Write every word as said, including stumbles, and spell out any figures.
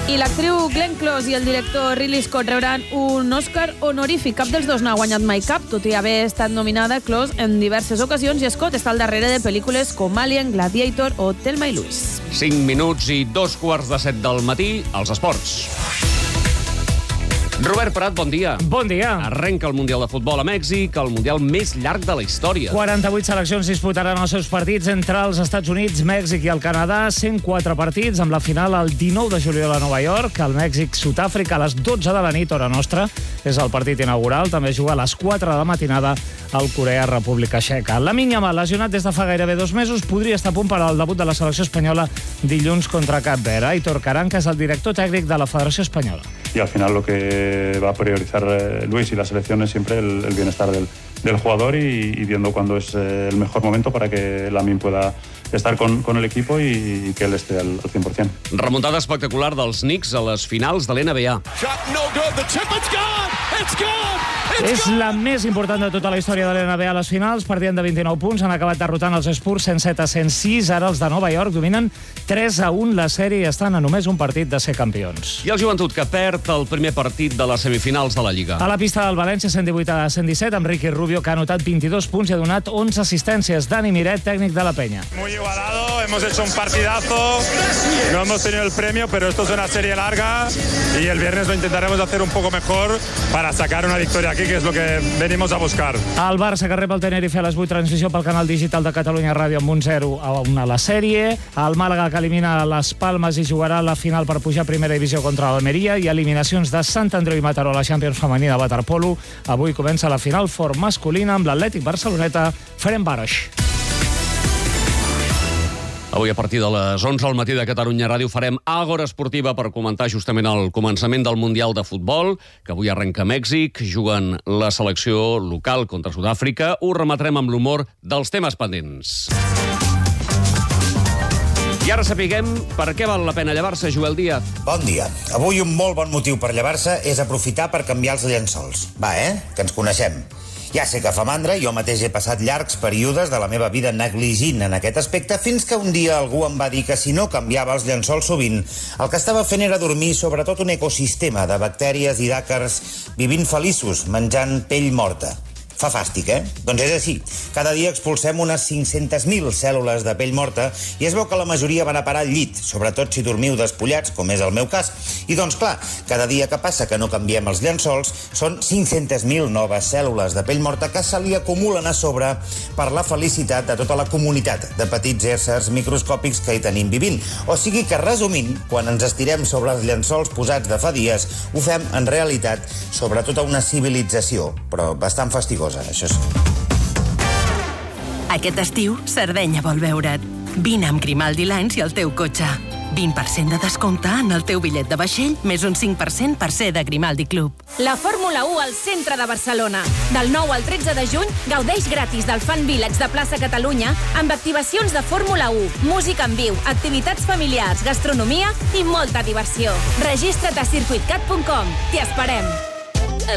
I l'actriu Glenn Close i el director Ridley Scott rebran un Oscar honorífic. Cap dels dos n'ha guanyat mai cap, tot i haver estat nominada Close en diverses ocasions, i Scott està al darrere de pel·lícules com Alien, Gladiator o Thelma i Louise. cinc minuts i dos quarts de set del matí, als esports. Robert Prat, bon dia. Bon dia. Arrenca el Mundial de Futbol a Mèxic, el Mundial més llarg de la història. quaranta-vuit seleccions disputaran els seus partits entre els Estats Units, Mèxic i el Canadà. cent quatre partits, amb la final el dinou de juliol a Nova York. El Mèxic-Sud-àfrica a les dotze de la nit, hora nostra. És el partit inaugural. També juga a les quatre de la matinada el Corea-República Txeca. Lamine Yamal, lesionat des de fa gairebé dos mesos, podria estar a punt per al debut de la selecció espanyola dilluns contra Cap Verd. Aitor Caranca és el director tècnic de la Federació Espanyola. Y al final lo que va a priorizar eh, Luis y la selección es siempre el, el bienestar del, del jugador y, y viendo cuándo es eh, el mejor momento para que Lamine pueda estar con, con el equipo y, y que él esté al, al cien por cien. Remuntada espectacular dels Knicks a les finals de l'N B A. És la més important de tota la història de l'N B A a les finals. Partien de vint-i-nou punts, han acabat derrotant els Spurs cent set a cent sis. Ara els de Nova York dominen tres a un la sèrie i estan a només un partit de ser campions. I el Joventut, que perd el primer partit de les semifinals de la Lliga. A la pista del València, cent divuit a cent disset, amb Ricky Rubio, que ha anotat vint-i-dos punts i ha donat onze assistències. Dani Miret, tècnic de la Penya. Muy igualado, hemos hecho un partidazo, no hemos tenido el premio, pero esto es una serie larga y el viernes lo intentaremos hacer un poco mejor para sacar una victoria aquí, que es lo que venimos a buscar. El Barça, que rep el Tenerife a les vuit, transmissió pel canal digital de Catalunya Ràdio amb un zero a un a la sèrie. El Màlaga, que elimina les Palmes i jugarà la final per pujar a primera divisió contra l'Almeria, i eliminacions de Sant Andreu i Mataró a la Champions femenina de waterpolo. Avui comença la final fort masculina amb l'Atlètic Barceloneta Ferencváros. Avui, a partir de les onze al matí de Catalunya Ràdio, farem Àgora Esportiva per comentar justament el començament del Mundial de Futbol, que avui arrenca a Mèxic. Juguen la selecció local contra Sud-àfrica. Ho remetrem amb l'humor dels temes pendents. I ara sapiguem per què val la pena llevar-se, Joel Díaz. Bon dia. Avui un molt bon motiu per llevar-se és aprofitar per canviar els llençols. Va, eh? Que ens coneixem. Ja sé que fa mandra, jo mateix he passat llargs períodes de la meva vida negligint en aquest aspecte, fins que un dia algú em va dir que si no canviava els llençols sovint, el que estava fent era dormir sobre tot un ecosistema de bactèries i d'àcars vivint feliços, menjant pell morta. Fa fàstic, eh? Doncs és així. Cada dia expulsem unes cinc-centes mil cèl·lules de pell morta i es veu que la majoria van a parar al llit, sobretot si dormiu despullats, com és el meu cas. I doncs clar, cada dia que passa que no canviem els llençols, són cinc-centes mil noves cèl·lules de pell morta que se li acumulen a sobre per la felicitat de tota la comunitat de petits éssers microscòpics que hi tenim vivint. O sigui que, resumint, quan ens estirem sobre els llençols posats de fa dies, ho fem, en realitat, sobre tota una civilització, però bastant fastigosa. Això sí. Aquest estiu, Sardenya vol veure't. Vine amb Grimaldi Lines i el teu cotxe. vint per cent de descompte en el teu bitllet de vaixell, més un cinc per cent per ser de Grimaldi Club. La Fórmula u al centre de Barcelona. Del nou al tretze de juny, gaudeix gratis del Fan Village de Plaça Catalunya amb activacions de Fórmula u, música en viu, activitats familiars, gastronomia i molta diversió. Registra't a circuitcat punt com. T'hi esperem.